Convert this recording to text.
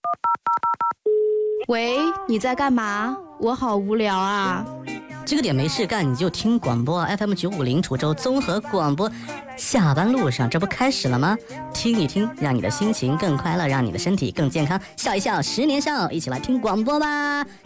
喂，你在干嘛？我好无聊啊。 这个点没事干，你就听广播 FM 950滁州综合广播。下班路上，这不开始了吗？听一听，让你的心情更快乐，让你的身体更健康。笑一笑，10年少，一起来听广播吧。